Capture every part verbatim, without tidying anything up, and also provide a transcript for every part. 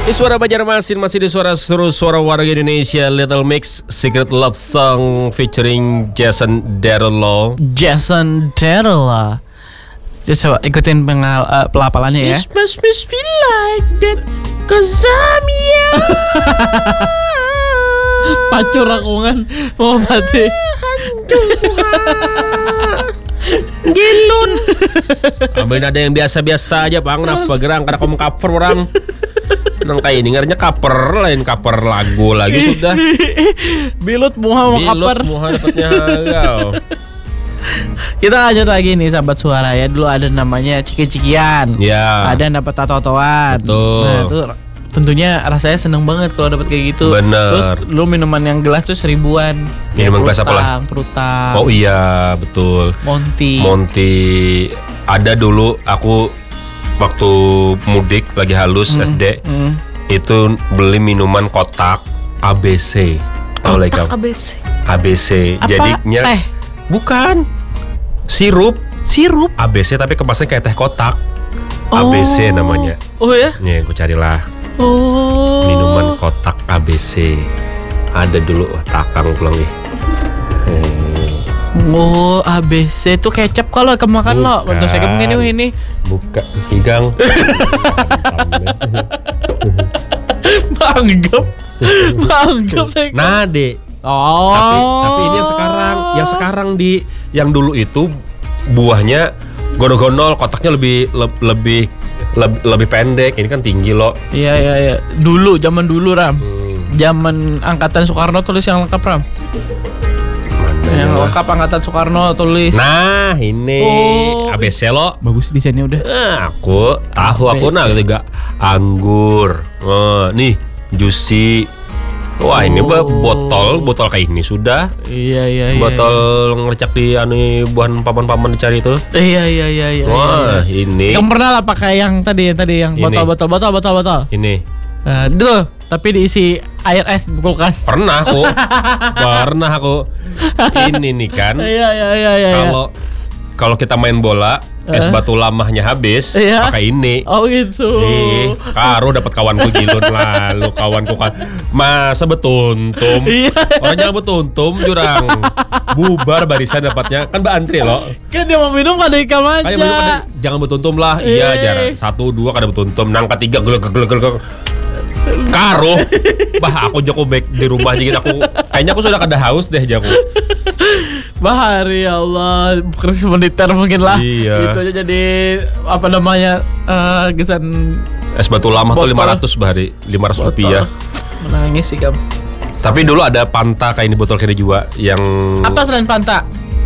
Di suara Banjarmasin, masih di suara seru suara warga Indonesia. Little Mix Secret Love Song featuring Jason Derulo. Jason Derulo. Coba ikutin pengal uh, pelafalannya ya. It must must be like that, cause I'm young. Pacu rakungan mau mati. Gilun. Ambilin ada yang biasa-biasa aja bang. Kenapa gerang karena kamu cover orang. Nang kayak ini ngaranya cover, lain cover lagu lagi sudah. Bilut muha mau cover. Bilut muha dapatnya gaul. Kita lanjut lagi nih sahabat suara ya. Dulu ada namanya ciki-cikian. Ya. Ada yang dapat tato-tatoan. Betul. Nah, itu tentunya rasanya seneng banget kalau dapat kayak gitu. Bener. Terus lu minuman yang gelas tuh seribuan. Minuman gelas apa lah? Prutang. Oh iya, betul. Monty. Monty. Ada dulu aku waktu mudik lagi halus mm, S D mm. itu beli minuman kotak A B C. Oleh kamu. A B C. A B C. Apa? Jadinya Teh. Bukan. Sirup. Sirup. A B C tapi kemasannya kayak teh kotak. Oh. A B C namanya. Oh ya? Nih, aku carilah. Oh. Minuman kotak A B C. Ada dulu oh, takang pulang nih. Hmm. Oh, A B C itu kecap kalau kemakan lo. Untuk saya mungkin ini. Buka higang. Banggap. Banggap saya. Nah, Dek. Oh. Tapi, tapi ini yang sekarang, yang sekarang di yang dulu itu buahnya gonol-gonol, kotaknya lebih le, lebih le, lebih pendek. Ini kan tinggi loh. Iya iya iya. Dulu zaman dulu Ram. Hmm. Zaman angkatan Soekarno tulis yang lengkap Ram. Mana Yang ya? lengkap angkatan Soekarno tulis. Nah, ini Oh. A B C lo. Bagus desainnya udah. Eh, aku tahu aku nah ketiga anggur. Oh, nih juicy. Wah, ini bah, botol, botol kayak ini sudah. Iya iya iya. Botol ngerecak di anu buahan paman-paman dicari itu. Iya iya iya iya. Wah, iya. ini. Yang pernah lah pakai yang tadi yang tadi yang Ini. botol botol botol botol botol. Ini. Nah, itu tapi diisi air es kulkas. Pernah aku. Pernah aku. Ini nih kan. Iya iya iya iya. Kalau kalau kita main bola, es batu lamahnya habis, Iya. pakai ini. Oh gitu. Ih, karo dapat kawanku gilun lalu kawanku kan masa betuntum. Iya. Orang jangan betuntum jurang. Bubar barisan dapatnya kan mbak antri loh. Kan dia mau minum pada ikan aja. Kayak minum kada- jangan betuntum lah. Iya Eh. jarang. Satu dua kada betuntum. Nang ketiga gelek gelek gelek. Karo. Bah aku joko back di rumah jadi aku kayaknya aku sudah kada haus deh jago. Bahari ya Allah, krisis moneter mungkin lah. Iya. Itu aja jadi apa namanya uh, gesan Es batu lama tuh Botol. lima ratus bahari, lima ratus botol. rupiah. Menangis sih kamu. Tapi dulu ada Panta kayak ini botol kayak juga yang Apa selain Panta?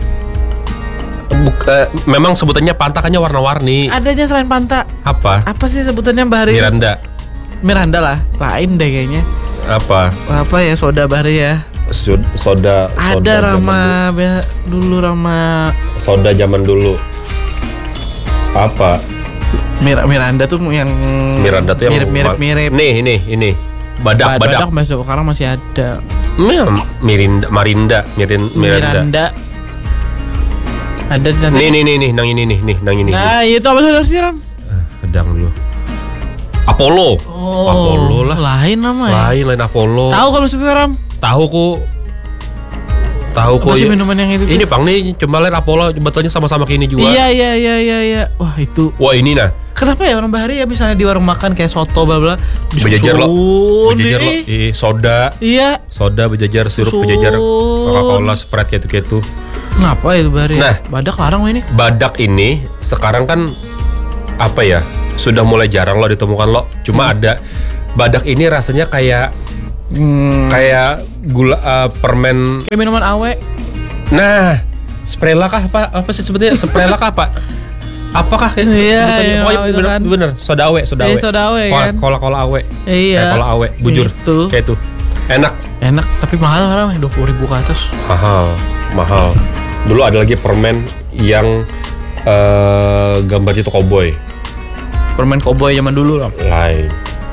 Buk, eh, memang sebutannya Panta kayaknya warna-warni. Adanya selain Panta. Apa? Apa sih sebutannya Bahari? Miranda. Miranda lah, lain deh kayaknya. Apa? Apa ya soda Bahari ya? Sud- Soda. Ada soda Rama be- dulu Rama zaman- Soda zaman dulu. Apa? Mir- Miranda tuh yang Miranda tuh yang mirip-mirip mirip. Nih, ini, ini. Badak, badak. Badak masih sekarang masih ada. Hmm, Mirinda, Marinda, Mirin, Miranda. Miranda. Ada di sana. Nih, nih, nih, nih, nang ini nih, nih, nang ini. Nah, itu apa saudara siram? Sedang dulu. Apollo. Oh, Apollo lah. Lain nama ya. Lain, lain Apollo. Tahu kalau sekarang? Tahu ku. Tahu ku. Apa sih ya. minuman yang itu? Ini Bang nih, cuma lain Apollo betulnya sama-sama kayak ini juga. Iya iya iya iya iya. Wah, itu. Wah, ini nah. Kenapa ya orang Bahari ya misalnya di warung makan kayak soto bla bla. Bejajar lo. disusun Bejajar lo. ini. Ih, soda. Iya. Soda bejajar, sirup Sun. bejajar, Coca-Cola, Sprite kayak gitu. Kenapa itu Bahari? Nah. Badak larang ini. Badak ini sekarang kan apa ya? Sudah mulai jarang lo ditemukan lo. Cuma Hmm. ada badak ini rasanya kayak Hmm. kayak gula uh, permen. Kayak minuman awe. Nah, Sprella kah apa apa sih sebetulnya? Sprella kah apa? Apakah kayak se- Iya, sebutannya? iya, Pokoknya itu bener, kan. bener, soda awe, soda Iya, awe. soda awe Kola- kan. Kola-kola awe. Iya. Kayak kola awe, bujur. Itu. Kayak itu. Enak. Enak tapi mahal sekarang dua puluh ribu ke atas. Mahal, mahal. Dulu ada lagi permen yang uh, gambarnya itu cowboy. Permen koboi zaman dulu lah. Lain.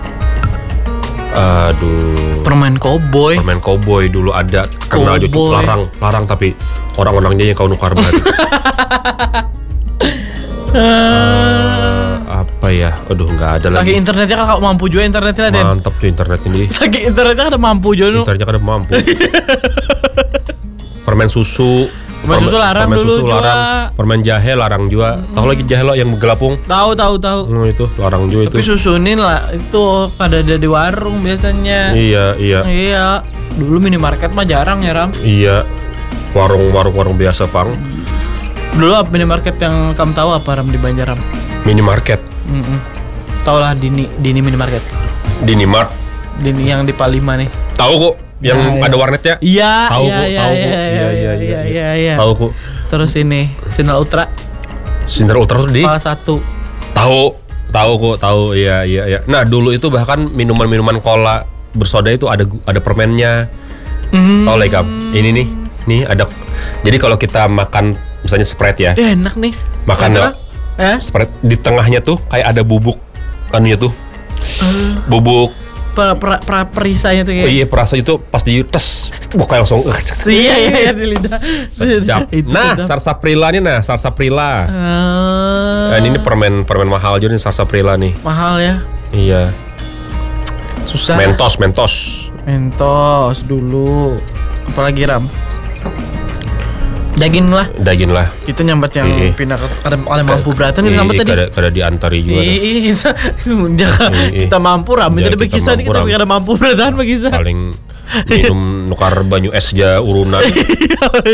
Aduh. Permen koboi. Permen cowboy dulu ada kenal juga Cowboy. larang, larang tapi orang-orangnya yang kau nukar banget. uh, apa ya? Aduh nggak ada Saking lagi. internetnya kan kalau mampu juga internetnya Den. Mantap tuh internet ini. Saking internetnya kan mampu juga. Internetnya kan mampu. Permen susu. Permen susu larang permen dulu susu juga. larang. Permen jahe larang juga. Tahu lagi jahe lo yang gelapung? Tahu tahu tahu. Hmm, itu larang juga Tapi itu. susunin lah itu kada ada di warung biasanya. Iya iya Iya. Dulu minimarket mah jarang ya Ram. iya. Warung warung warung biasa pang. Dulu apa minimarket yang kamu tahu apa Ram di Banjar Ram? Minimarket. Mm-mm. Tahu lah Dini Dini minimarket. Dinimart. Dini yang di Palima nih. Tahu kok yang Ya, ya. ada warnetnya? Iya, Tahu iya, kok, iya, tahu kok. iya, Iya iya iya. iya, iya. iya, iya. Tahu kok. Terus ini Sinar Ultra Sinar Ultra tuh di. salah satu. Tahu, tahu kok, tahu. Iya iya iya. Nah, dulu itu bahkan minuman-minuman cola bersoda itu ada ada permennya. Hmm. Tahu lagi, Kam? Ini nih. Nih ada. Jadi kalau kita makan misalnya Sprite ya. Eh, enak nih. Makan Kata, nggak? Eh? Sprite di tengahnya tuh kayak ada bubuk anunya tuh. Bubuk. Per, per, per, perisanya tuh Oh kayak. iya, perasa itu pas di tes. Wah, kayak langsung. Iya iya iya di lidah. Sedap. Itu Nah, sedap. Sarsaparilla nih, nah Sarsaparilla. Ah, Nah, ini, ini permen permen mahal juga nih Sarsaparilla nih. mahal ya. Iya. Susah. Mentos, Mentos. Mentos dulu. Apalagi Ram? Daging lah. Daging lah. Itu nyambat yang Iya. pindah ke ada ada mampu beratan itu Iya, nyambat tadi. kada kada diantari juga. dah. Iya, semenjak Iya. kita mampu Ram, Ya, jadi kita berkisah nih mampu, kita Ram. kada mampu beratan berkisah. Paling minum nukar banyu es ja urunan.